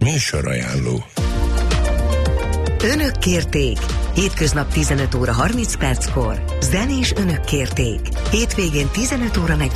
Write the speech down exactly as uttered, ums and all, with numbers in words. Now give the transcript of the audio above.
Műsorajánló. Önök kérték. Hétköznap tizenöt óra harminc perckor. Zenés Önök kérték. Hétvégén tizenöt óra